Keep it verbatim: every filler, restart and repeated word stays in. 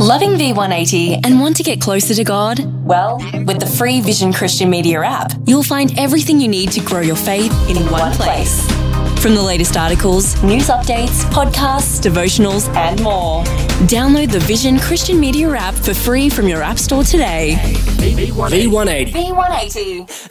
Loving V one eighty and want to get closer to God? Well, with the free Vision Christian Media app, you'll find everything you need to grow your faith in, in one, one place. place. From the latest articles, news updates, podcasts, devotionals, and more. Download the Vision Christian Media app for free from your app store today. V one eighty. V one eighty.